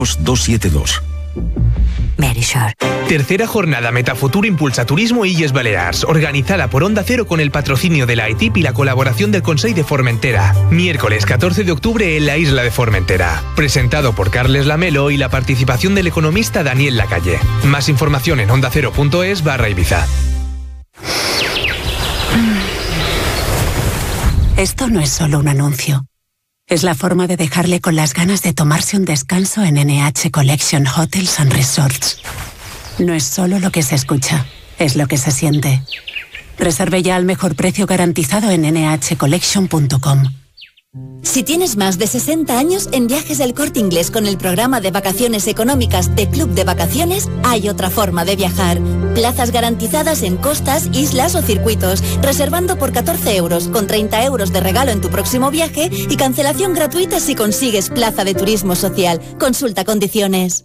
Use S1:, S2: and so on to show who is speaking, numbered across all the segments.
S1: 272.
S2: Merisure.
S3: Tercera jornada Metafuturo Impulsa Turismo Illes Balears, organizada por Onda Cero con el patrocinio de la AETIP y la colaboración del Consell de Formentera. Miércoles 14 de octubre en la isla de Formentera. Presentado por Carles Lamelo y la participación del economista Daniel Lacalle. Más información en ondacero.es/Ibiza.
S2: Esto no es solo un anuncio. Es la forma de dejarle con las ganas de tomarse un descanso en NH Collection Hotels and Resorts. No es solo lo que se escucha, es lo que se siente. Reserve ya al mejor precio garantizado en nhcollection.com.
S4: Si tienes más de 60 años, en Viajes del Corte Inglés con el programa de vacaciones económicas de Club de Vacaciones, hay otra forma de viajar. Plazas garantizadas en costas, islas o circuitos, reservando por 14 euros, con 30 euros de regalo en tu próximo viaje y cancelación gratuita si consigues plaza de turismo social. Consulta condiciones.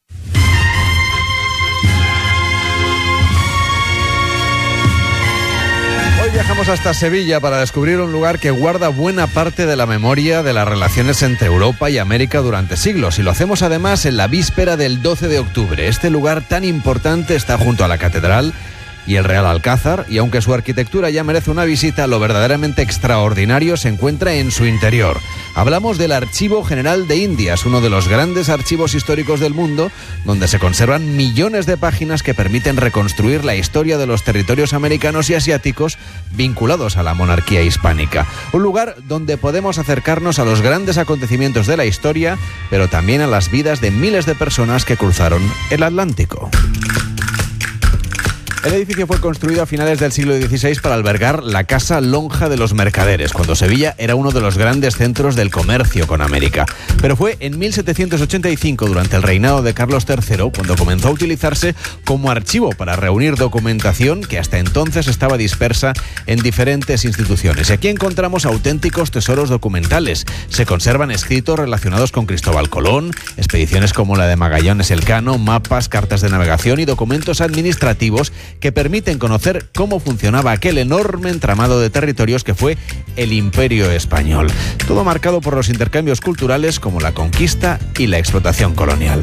S5: Viajamos hasta Sevilla para descubrir un lugar que guarda buena parte de la memoria de las relaciones entre Europa y América durante siglos. Y lo hacemos además en la víspera del 12 de octubre. Este lugar tan importante está junto a la catedral y el Real Alcázar, y aunque su arquitectura ya merece una visita, lo verdaderamente extraordinario se encuentra en su interior. Hablamos del Archivo General de Indias, uno de los grandes archivos históricos del mundo, donde se conservan millones de páginas que permiten reconstruir la historia de los territorios americanos y asiáticos vinculados a la monarquía hispánica. Un lugar donde podemos acercarnos a los grandes acontecimientos de la historia, pero también a las vidas de miles de personas que cruzaron el Atlántico. El edificio fue construido a finales del siglo XVI para albergar la Casa Lonja de los Mercaderes, cuando Sevilla era uno de los grandes centros del comercio con América. Pero fue en 1785, durante el reinado de Carlos III, cuando comenzó a utilizarse como archivo para reunir documentación que hasta entonces estaba dispersa en diferentes instituciones. Y aquí encontramos auténticos tesoros documentales. Se conservan escritos relacionados con Cristóbal Colón, expediciones como la de Magallanes Elcano, mapas, cartas de navegación y documentos administrativos que permiten conocer cómo funcionaba aquel enorme entramado de territorios que fue el Imperio Español. Todo marcado por los intercambios culturales como la conquista y la explotación colonial.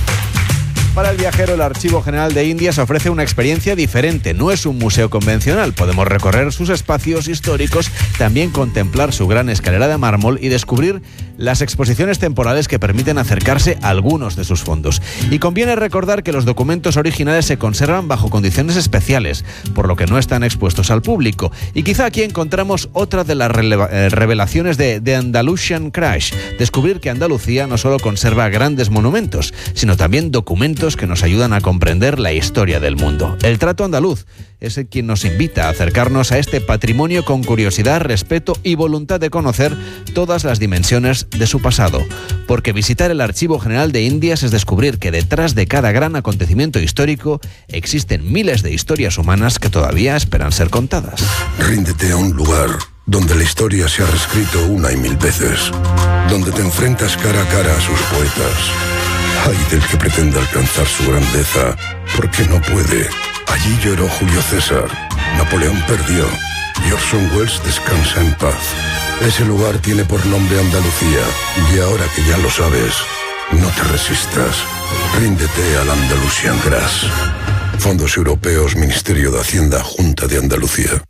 S5: Para el viajero, el Archivo General de Indias ofrece una experiencia diferente. No es un museo convencional. Podemos recorrer sus espacios históricos, también contemplar su gran escalera de mármol y descubrir las exposiciones temporales que permiten acercarse a algunos de sus fondos. Y conviene recordar que los documentos originales se conservan bajo condiciones especiales, por lo que no están expuestos al público. Y quizá aquí encontramos otra de las revelaciones de The Andalusian Crash. Descubrir que Andalucía no solo conserva grandes monumentos, sino también documentos que nos ayudan a comprender la historia del mundo. El Trato Andaluz es el quien nos invita a acercarnos a este patrimonio con curiosidad, respeto y voluntad de conocer todas las dimensiones de su pasado. Porque visitar el Archivo General de Indias es descubrir que detrás de cada gran acontecimiento histórico existen miles de historias humanas que todavía esperan ser contadas.
S6: Ríndete a un lugar donde la historia se ha reescrito una y mil veces, donde te enfrentas cara a cara a sus poetas. Ay del que pretenda alcanzar su grandeza, porque no puede. Allí lloró Julio César, Napoleón perdió, y Orson Welles descansa en paz. Ese lugar tiene por nombre Andalucía, y ahora que ya lo sabes, no te resistas. Ríndete al Andalusian Grass. Fondos Europeos, Ministerio de Hacienda, Junta de Andalucía.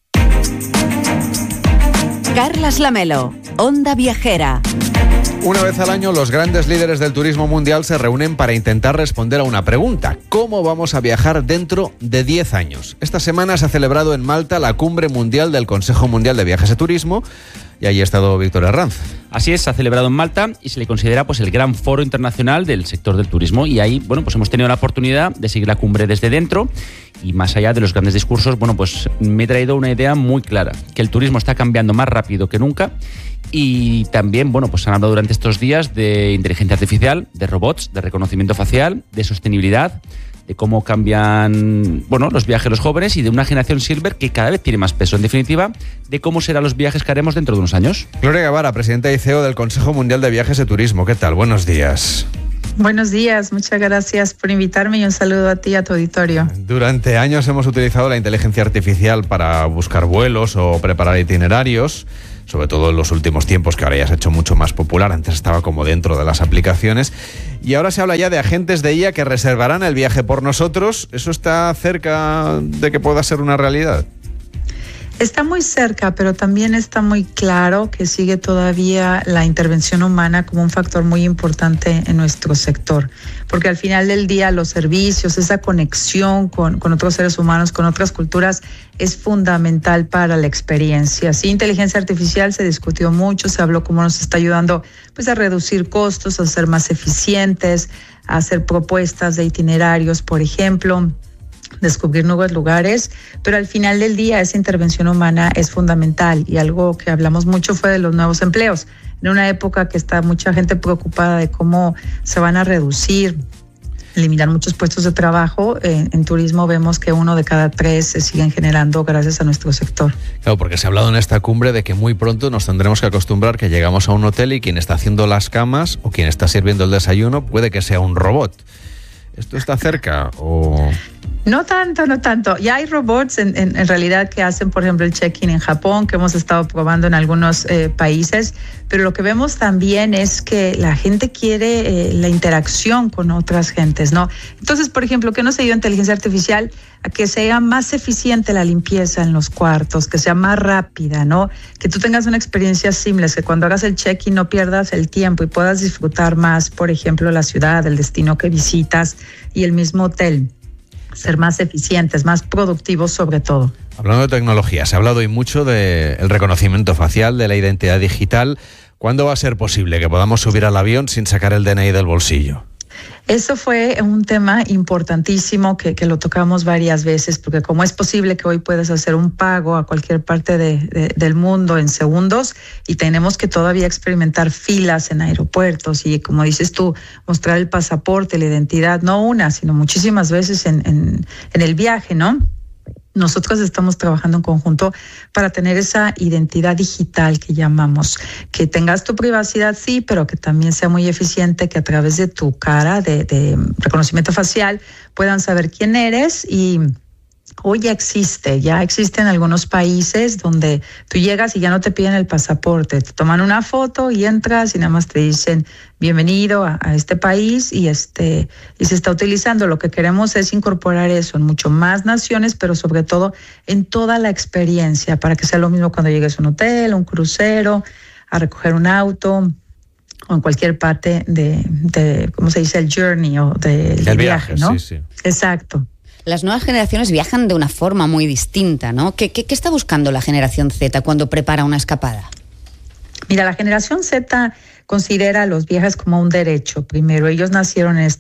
S7: Carles Lamelo, Onda Viajera.
S5: Una vez al año, los grandes líderes del turismo mundial se reúnen para intentar responder a una pregunta: ¿cómo vamos a viajar dentro de 10 años? Esta semana se ha celebrado en Malta la Cumbre Mundial del Consejo Mundial de Viajes y Turismo, y allí ha estado Víctor Herranz.
S8: Así es, se ha celebrado en Malta y se le considera pues el gran foro internacional del sector del turismo, y ahí pues hemos tenido la oportunidad de seguir la cumbre desde dentro. Y más allá de los grandes discursos, pues me he traído una idea muy clara: que el turismo está cambiando más rápido que nunca. Y también, pues han hablado durante estos días de inteligencia artificial, de robots, de reconocimiento facial, de sostenibilidad, de cómo cambian los viajeros jóvenes y de una generación silver que cada vez tiene más peso. En definitiva, de cómo serán los viajes que haremos dentro de unos años.
S5: Gloria Guevara, presidenta y CEO del Consejo Mundial de Viajes y Turismo. ¿Qué tal? Buenos días.
S9: Buenos días, muchas gracias por invitarme y un saludo a ti y a tu auditorio.
S5: Durante años hemos utilizado la inteligencia artificial para buscar vuelos o preparar itinerarios. sobre todo en los últimos tiempos, que ahora ya se ha hecho mucho más popular. Antes estaba como dentro de las aplicaciones. Y ahora se habla ya de agentes de IA que reservarán el viaje por nosotros. ¿Eso está cerca de que pueda ser una realidad?
S9: Está muy cerca, pero también está muy claro que sigue todavía la intervención humana como un factor muy importante en nuestro sector, porque al final del día los servicios, esa conexión con otros seres humanos, con otras culturas, es fundamental para la experiencia. Sí, inteligencia artificial se discutió mucho, se habló cómo nos está ayudando pues a reducir costos, a ser más eficientes, a hacer propuestas de itinerarios, por ejemplo, descubrir nuevos lugares, pero al final del día esa intervención humana es fundamental, y algo que hablamos mucho fue de los nuevos empleos. En una época que está mucha gente preocupada de cómo se van a reducir, eliminar muchos puestos de trabajo, en turismo vemos que 1 de cada 3 se siguen generando gracias a nuestro sector.
S5: Claro, porque se ha hablado en esta cumbre de que muy pronto nos tendremos que acostumbrar que llegamos a un hotel y quien está haciendo las camas o quien está sirviendo el desayuno puede que sea un robot. ¿Esto está cerca o...?
S9: No tanto. Ya hay robots en realidad que hacen, por ejemplo, el check-in en Japón, que hemos estado probando en algunos países, pero lo que vemos también es que la gente quiere la interacción con otras gentes, ¿no? Entonces, por ejemplo, ¿qué nos ayuda inteligencia artificial? A que sea más eficiente la limpieza en los cuartos, que sea más rápida, ¿no? Que tú tengas una experiencia seamless, que cuando hagas el check-in no pierdas el tiempo y puedas disfrutar más, por ejemplo, la ciudad, el destino que visitas y el mismo hotel. Ser más eficientes, más productivos sobre todo.
S5: Hablando de tecnología, se ha hablado hoy mucho del reconocimiento facial, de la identidad digital. ¿Cuándo va a ser posible que podamos subir al avión sin sacar el DNI del bolsillo?
S9: Eso fue un tema importantísimo que lo tocamos varias veces, porque cómo es posible que hoy puedas hacer un pago a cualquier parte del mundo en segundos, y tenemos que todavía experimentar filas en aeropuertos y, como dices tú, mostrar el pasaporte, la identidad, no una, sino muchísimas veces en el viaje, ¿no? Nosotros estamos trabajando en conjunto para tener esa identidad digital que llamamos, que tengas tu privacidad, sí, pero que también sea muy eficiente, que a través de tu cara, de reconocimiento facial, puedan saber quién eres. Y hoy ya existe en algunos países donde tú llegas y ya no te piden el pasaporte, te toman una foto y entras y nada más te dicen bienvenido a este país, y se está utilizando. Lo que queremos es incorporar eso en mucho más naciones, pero sobre todo en toda la experiencia, para que sea lo mismo cuando llegues a un hotel, a un crucero, a recoger un auto, o en cualquier parte de ¿cómo se dice? El journey o del viaje, ¿no?
S5: Sí.
S9: Exacto.
S1: Las nuevas generaciones viajan de una forma muy distinta, ¿no? ¿Qué está buscando la generación Z cuando prepara una escapada?
S9: Mira, la generación Z considera los viajes como un derecho. Primero, ellos nacieron en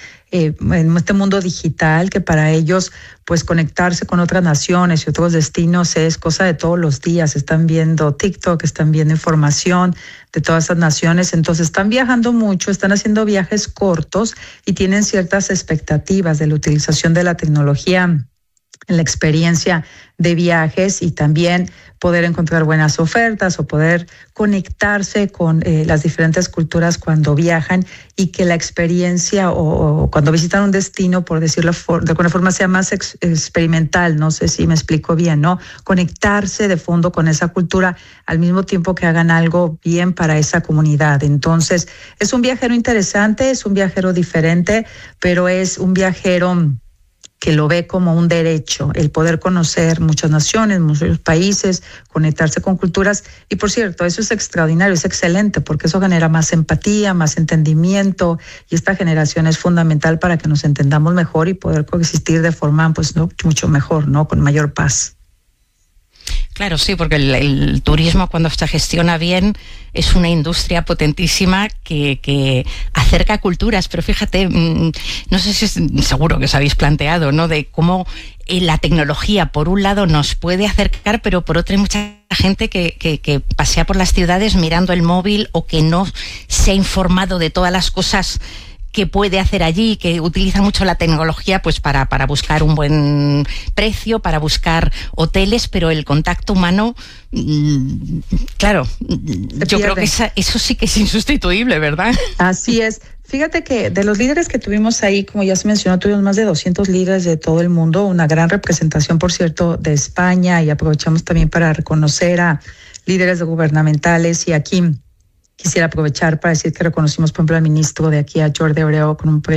S9: este mundo digital, que para ellos, pues, conectarse con otras naciones y otros destinos es cosa de todos los días. Están viendo TikTok, están viendo información de todas esas naciones, entonces están viajando mucho, están haciendo viajes cortos y tienen ciertas expectativas de la utilización de la tecnología en la experiencia de viajes, y también poder encontrar buenas ofertas o poder conectarse con las diferentes culturas cuando viajan, y que la experiencia o cuando visitan un destino, por decirlo de alguna forma, sea más experimental. No sé si me explico bien, ¿no? Conectarse de fondo con esa cultura al mismo tiempo que hagan algo bien para esa comunidad. Entonces, es un viajero interesante, es un viajero diferente, pero es un viajero que lo ve como un derecho, el poder conocer muchas naciones, muchos países, conectarse con culturas. Y por cierto, eso es extraordinario, es excelente, porque eso genera más empatía, más entendimiento, y esta generación es fundamental para que nos entendamos mejor y poder coexistir de forma, pues, no, mucho mejor, ¿no? Con mayor paz.
S10: Claro, sí, porque el turismo, cuando se gestiona bien, es una industria potentísima que acerca culturas. Pero fíjate, no sé si seguro que os habéis planteado, ¿no?, de cómo la tecnología, por un lado, nos puede acercar, pero por otro hay mucha gente que pasea por las ciudades mirando el móvil, o que no se ha informado de todas las cosas que puede hacer allí, que utiliza mucho la tecnología, pues para buscar un buen precio, para buscar hoteles, pero el contacto humano, claro, yo creo que eso sí que es insustituible, ¿verdad?
S9: Así es. Fíjate que de los líderes que tuvimos ahí, como ya se mencionó, tuvimos más de 200 líderes de todo el mundo, una gran representación, por cierto, de España, y aprovechamos también para reconocer a líderes gubernamentales, y aquí quisiera aprovechar para decir que reconocimos, por ejemplo, al ministro de aquí, a Jordi Abreu, con un premio